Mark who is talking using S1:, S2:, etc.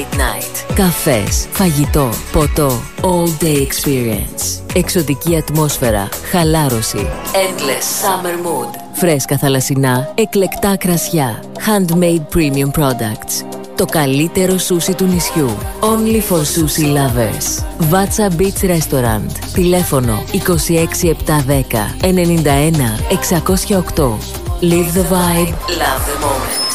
S1: Night. Καφές, φαγητό, ποτό, all day experience. Εξωτική ατμόσφαιρα, χαλάρωση. Endless summer mood. Φρέσκα θαλασσινά, εκλεκτά κρασιά. Handmade premium products. Το καλύτερο σούσι του νησιού. Only for sushi lovers. Vazza Beach Restaurant. Τηλέφωνο 26710 91 608. Live the vibe, love the moment.